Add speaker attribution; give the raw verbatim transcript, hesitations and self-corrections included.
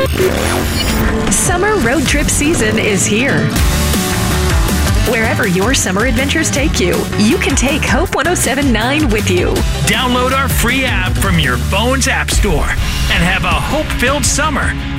Speaker 1: Summer road trip season is here. Wherever your summer adventures take you, you can take Hope one oh seven point nine with you.
Speaker 2: Download our free app from your phone's app store and have a hope-filled summer